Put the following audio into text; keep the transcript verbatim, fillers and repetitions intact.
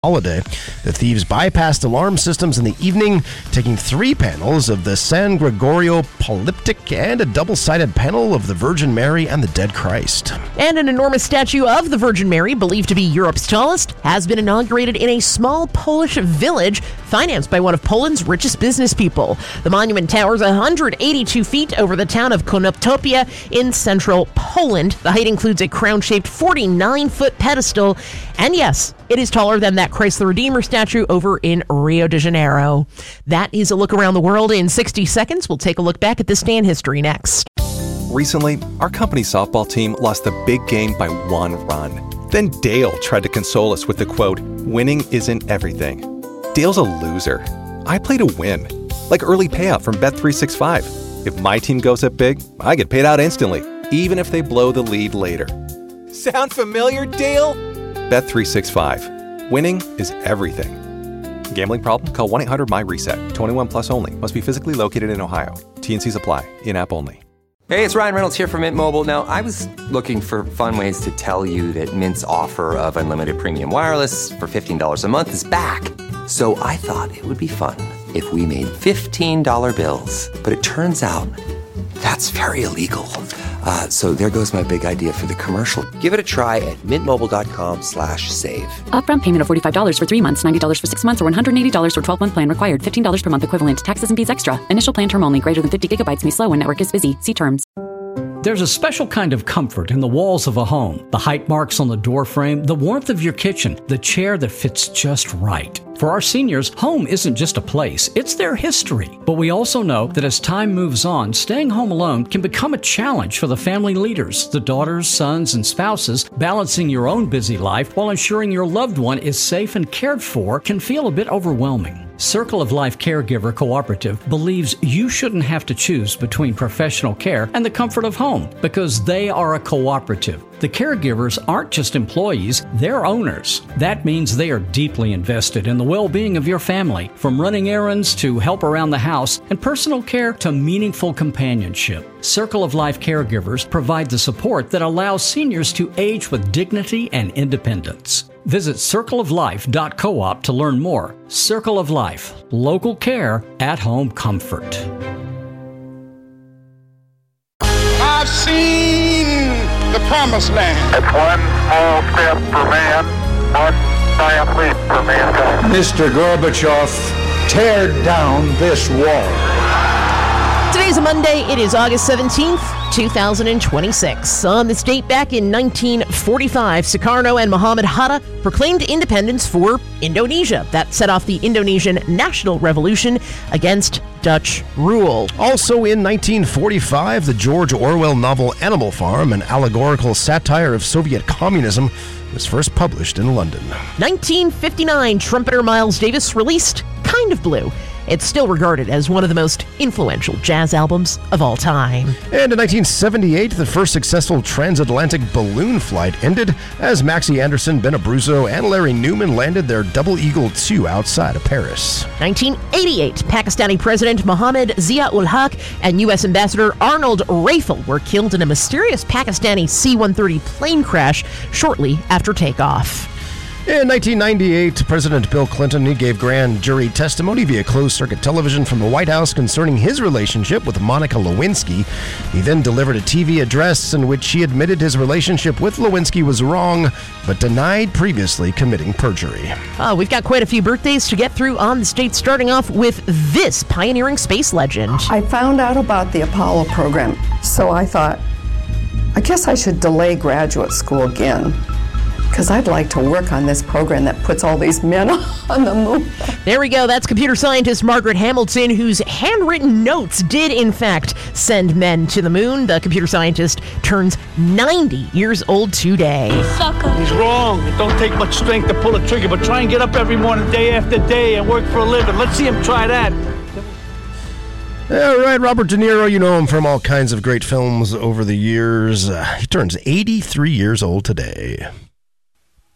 holiday. The thieves bypassed alarm systems in the evening, taking three panels of the San Gregorio Polyptych and a double-sided panel of the Virgin Mary and the Dead Christ. And an enormous statue of the Virgin Mary, believed to be Europe's tallest, has been inaugurated in a small Polish village financed by one of Poland's richest business people. The monument towers one hundred eighty-two feet over the town of Konoptopia in central Poland. The height includes a crown-shaped forty-nine foot pedestal, and yes, it is taller than that Christ the Redeemer statue over in Rio de Janeiro. That is a look around the world in sixty seconds. We'll take a look back at this day in history next. Recently, our company softball team lost the big game by one run. Then Dale tried to console us with the quote, "Winning isn't everything." Dale's a loser. I play to win, like early payout from Bet three sixty-five. If my team goes up big, I get paid out instantly, even if they blow the lead later. Sound familiar, Dale? Bet three sixty-five. Winning is everything. Gambling problem? Call one eight hundred M Y reset. twenty-one plus only. Must be physically located in Ohio. T N Cs apply. In-app only. Hey, it's Ryan Reynolds here from Mint Mobile. Now, I was looking for fun ways to tell you that Mint's offer of unlimited premium wireless for fifteen dollars a month is back. So I thought it would be fun if we made fifteen dollar bills. But it turns out that's very illegal. Uh, so there goes my big idea for the commercial. Give it a try at mintmobile.com slash save. Upfront payment of forty-five dollars for three months, ninety dollars for six months, or one hundred eighty dollars for twelve-month plan required. fifteen dollars per month equivalent. Taxes and fees extra. Initial plan term only. Greater than fifty gigabytes may slow when network is busy. See terms. There's a special kind of comfort in the walls of a home. The height marks on the door frame, the warmth of your kitchen, the chair that fits just right. For our seniors, home isn't just a place, it's their history. But we also know that as time moves on, staying home alone can become a challenge for the family leaders, the daughters, sons, and spouses. Balancing your own busy life while ensuring your loved one is safe and cared for can feel a bit overwhelming. Circle of Life Caregiver Cooperative believes you shouldn't have to choose between professional care and the comfort of home because they are a cooperative. The caregivers aren't just employees, they're owners. That means they are deeply invested in the well-being of your family, from running errands to help around the house and personal care to meaningful companionship. Circle of Life Caregivers provide the support that allows seniors to age with dignity and independence. Visit circle of life dot coop to learn more. Circle of Life, local care, at-home comfort. I've seen the promised land. It's one small step for man, one giant leap for mankind. Mister Gorbachev, tear down this wall. Today's a Monday. It is August seventeenth, two thousand twenty-six. On this date back in nineteen forty-five, Sukarno and Muhammad Hatta proclaimed independence for Indonesia. That set off the Indonesian National Revolution against Dutch rule. Also in nineteen forty-five, the George Orwell novel Animal Farm, an allegorical satire of Soviet communism, was first published in London. nineteen fifty-nine, trumpeter Miles Davis released Kind of Blue. It's still regarded as one of the most influential jazz albums of all time. And in nineteen seventy-eight, the first successful transatlantic balloon flight ended as Maxie Anderson, Ben Abruzzo, and Larry Newman landed their Double Eagle two outside of Paris. nineteen eighty-eight, Pakistani President Mohammad Zia-ul-Haq and U S Ambassador Arnold Raifel were killed in a mysterious Pakistani C one thirty plane crash shortly after takeoff. In nineteen ninety-eight, President Bill Clinton gave grand jury testimony via closed-circuit television from the White House concerning his relationship with Monica Lewinsky. He then delivered a T V address in which he admitted his relationship with Lewinsky was wrong, but denied previously committing perjury. Oh, we've got quite a few birthdays to get through on the state, starting off with this pioneering space legend. I found out about the Apollo program, so I thought, I guess I should delay graduate school again, because I'd like to work on this program that puts all these men on the moon. There we go. That's computer scientist Margaret Hamilton, whose handwritten notes did, in fact, send men to the moon. The computer scientist turns ninety years old today. Sucker. He's wrong. It don't take much strength to pull a trigger, but try and get up every morning, day after day, and work for a living. Let's see him try that. All right, Robert De Niro, you know him from all kinds of great films over the years. Uh, he turns eighty-three years old today.